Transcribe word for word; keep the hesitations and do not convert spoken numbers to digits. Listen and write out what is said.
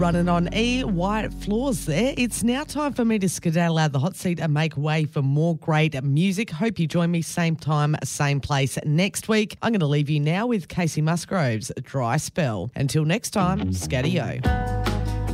Running on E, White Floors there. It's now time for me to skedaddle out of the hot seat and make way for more great music. Hope you join me same time, same place next week. I'm going to leave you now with Casey Musgrove's Dry Spell. Until next time, Scaddy-o.